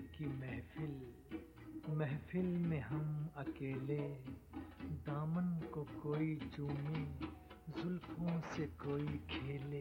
की महफिल, महफिल में हम अकेले, दामन को कोई चूमे, जुल्फों से कोई खेले।